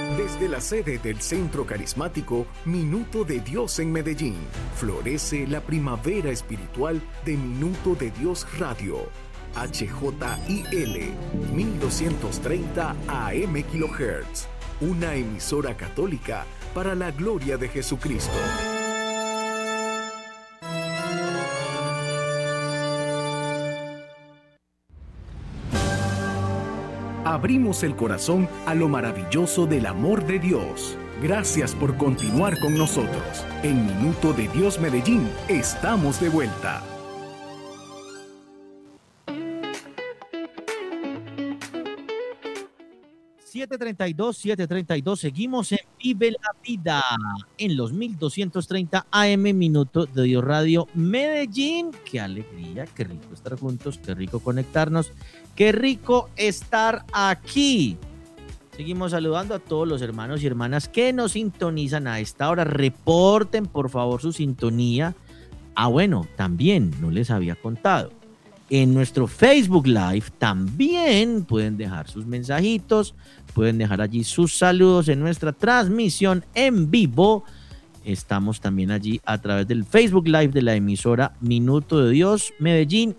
Desde la sede del Centro Carismático Minuto de Dios en Medellín, florece la primavera espiritual de Minuto de Dios Radio. HJIL 1230 AM kHz, una emisora católica para la gloria de Jesucristo. Abrimos el corazón a lo maravilloso del amor de Dios. Gracias por continuar con nosotros. En Minuto de Dios Medellín, estamos de vuelta. Siete treinta y dos, seguimos en Vive la Vida en los 1230 AM Minuto de Dios Radio Medellín. Qué alegría, qué rico estar juntos, qué rico conectarnos, qué rico estar aquí. Seguimos saludando a todos los hermanos y hermanas que nos sintonizan a esta hora. Reporten por favor su sintonía. Bueno, también no les había contado. En nuestro Facebook Live también pueden dejar sus mensajitos, pueden dejar allí sus saludos en nuestra transmisión en vivo. Estamos también allí a través del Facebook Live de la emisora Minuto de Dios Medellín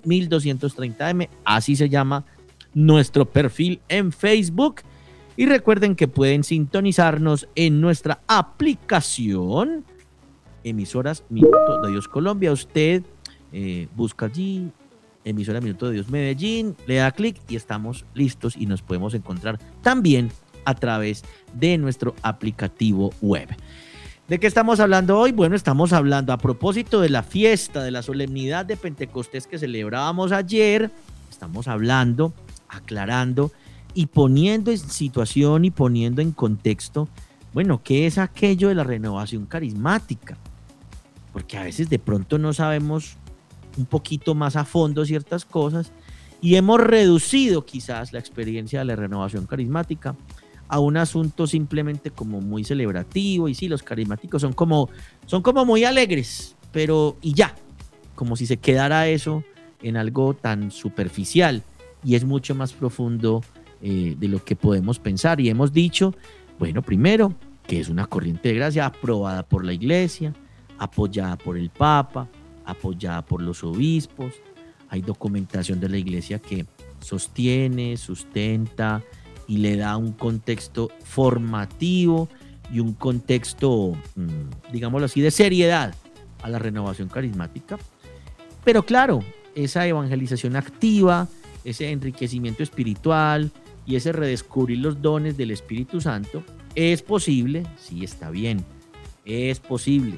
1230M, así se llama nuestro perfil en Facebook. Y recuerden que pueden sintonizarnos en nuestra aplicación Emisoras Minuto de Dios Colombia. Usted busca allí emisora Minuto de Dios Medellín, le da clic y estamos listos y nos podemos encontrar también a través de nuestro aplicativo web. ¿De qué estamos hablando hoy? Bueno, estamos hablando a propósito de la fiesta, de la solemnidad de Pentecostés que celebrábamos ayer. Estamos hablando, aclarando y poniendo en situación y poniendo en contexto, bueno, ¿qué es aquello de la renovación carismática? Porque a veces de pronto no sabemos un poquito más a fondo ciertas cosas y hemos reducido quizás la experiencia de la renovación carismática a un asunto simplemente como muy celebrativo. Y sí, los carismáticos son como muy alegres, pero y ya, como si se quedara eso en algo tan superficial, y es mucho más profundo de lo que podemos pensar. Y hemos dicho, bueno, primero, que es una corriente de gracia aprobada por la Iglesia, apoyada por el Papa, apoyada por los obispos. Hay documentación de la Iglesia que sostiene, sustenta y le da un contexto formativo y un contexto, digámoslo así, de seriedad a la renovación carismática. Pero claro, esa evangelización activa, ese enriquecimiento espiritual y ese redescubrir los dones del Espíritu Santo es posible, sí, está bien, es posible,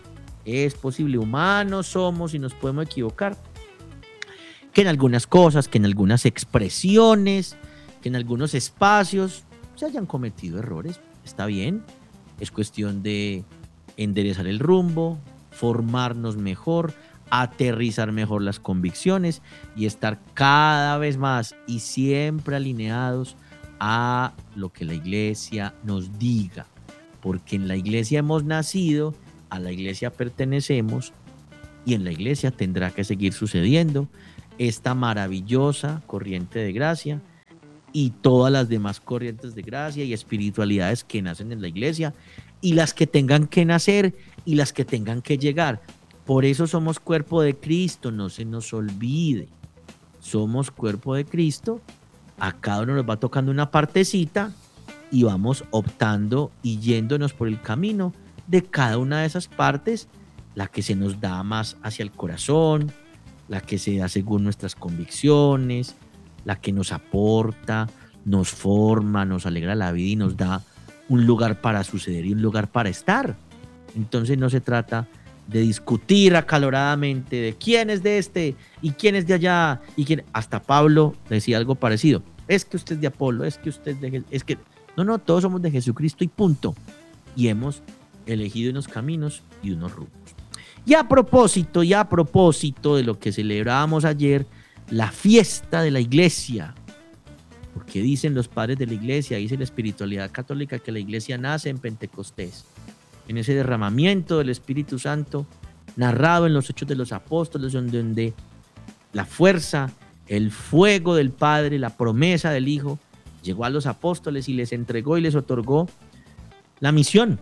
humanos somos y nos podemos equivocar, que en algunas cosas, que en algunas expresiones, que en algunos espacios se hayan cometido errores, está bien, es cuestión de enderezar el rumbo, formarnos mejor, aterrizar mejor las convicciones y estar cada vez más y siempre alineados a lo que la Iglesia nos diga, porque en la Iglesia hemos nacido, a la Iglesia pertenecemos y en la Iglesia tendrá que seguir sucediendo esta maravillosa corriente de gracia y todas las demás corrientes de gracia y espiritualidades que nacen en la Iglesia y las que tengan que nacer y las que tengan que llegar. Por eso somos cuerpo de Cristo, no se nos olvide. Somos cuerpo de Cristo, a cada uno nos va tocando una partecita y vamos optando y yéndonos por el camino de cada una de esas partes, la que se nos da más hacia el corazón, la que se da según nuestras convicciones, la que nos aporta, nos forma, nos alegra la vida y nos da un lugar para suceder y un lugar para estar. Entonces no se trata de discutir acaloradamente de quién es de este y quién es de allá y quién. Hasta Pablo decía algo parecido: es que usted es de Apolo, es que usted es que no, todos somos de Jesucristo y punto, y hemos elegido unos caminos y unos rumbos. Y a propósito de lo que celebrábamos ayer, la fiesta de la Iglesia, porque dicen los padres de la Iglesia, dice la espiritualidad católica, que la Iglesia nace en Pentecostés, en ese derramamiento del Espíritu Santo narrado en los Hechos de los Apóstoles, donde la fuerza, el fuego del Padre, la promesa del Hijo llegó a los apóstoles y les entregó y les otorgó la misión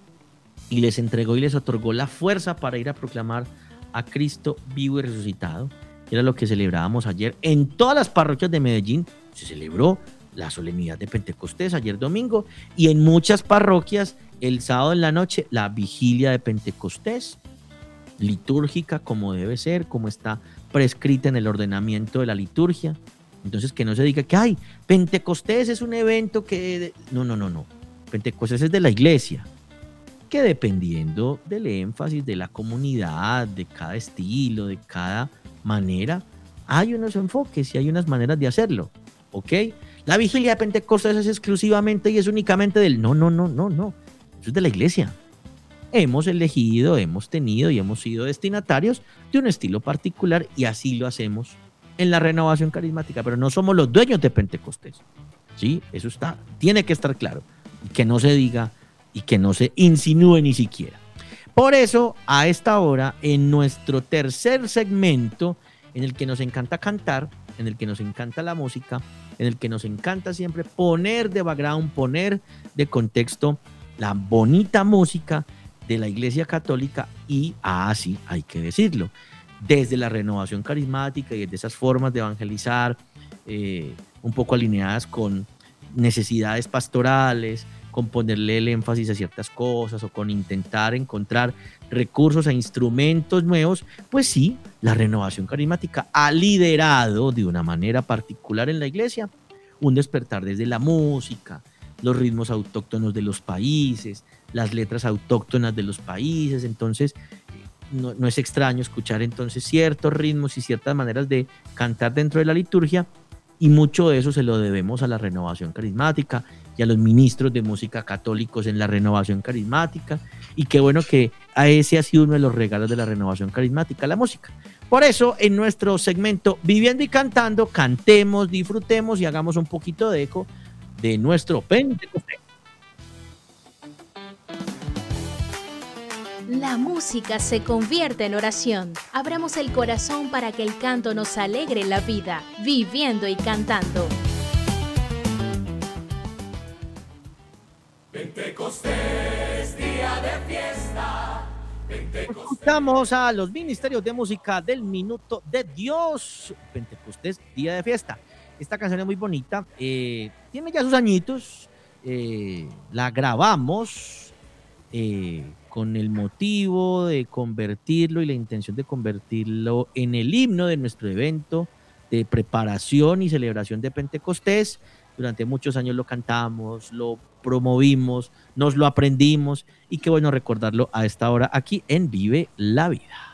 y les entregó y les otorgó la fuerza para ir a proclamar a Cristo vivo y resucitado. Era lo que celebrábamos ayer. En todas las parroquias de Medellín se celebró la solemnidad de Pentecostés ayer domingo, y en muchas parroquias el sábado en la noche la vigilia de Pentecostés, litúrgica como debe ser, como está prescrita en el ordenamiento de la liturgia. Entonces, que no se diga que ay, Pentecostés es un evento que... No. Pentecostés es de la iglesia, que dependiendo del énfasis de la comunidad, de cada estilo, de cada manera, hay unos enfoques y hay unas maneras de hacerlo, ¿ok? La vigilia de Pentecostés es exclusivamente y es únicamente del... No. Eso es de la iglesia. Hemos elegido, hemos tenido y hemos sido destinatarios de un estilo particular y así lo hacemos en la renovación carismática, pero no somos los dueños de Pentecostés, ¿sí? Eso tiene que estar claro, y que no se diga y que no se insinúe ni siquiera. Por eso, a esta hora, en nuestro tercer segmento, en el que nos encanta cantar, en el que nos encanta la música, en el que nos encanta siempre poner de background, poner de contexto la bonita música de la Iglesia Católica y, sí, hay que decirlo, desde la renovación carismática y desde esas formas de evangelizar, un poco alineadas con necesidades pastorales, con ponerle el énfasis a ciertas cosas o con intentar encontrar recursos e instrumentos nuevos, pues sí, la renovación carismática ha liderado de una manera particular en la iglesia un despertar desde la música, los ritmos autóctonos de los países, las letras autóctonas de los países. Entonces no es extraño escuchar entonces ciertos ritmos y ciertas maneras de cantar dentro de la liturgia, y mucho de eso se lo debemos a la renovación carismática y a los ministros de música católicos en la renovación carismática, y qué bueno que ese ha sido uno de los regalos de la renovación carismática, la música. Por eso, en nuestro segmento Viviendo y Cantando, cantemos, disfrutemos y hagamos un poquito de eco de nuestro Pentecostés. La música se convierte en oración. Abramos el corazón para que el canto nos alegre la vida, viviendo y cantando. Pentecostés, día de fiesta. Escuchamos a los ministerios de música del Minuto de Dios. Pentecostés, día de fiesta. Esta canción es muy bonita. Tiene ya sus añitos. La grabamos con el motivo de convertirlo y la intención de convertirlo en el himno de nuestro evento de preparación y celebración de Pentecostés. Durante muchos años lo cantamos, lo promovimos, nos lo aprendimos, y qué bueno recordarlo a esta hora aquí en Vive la Vida.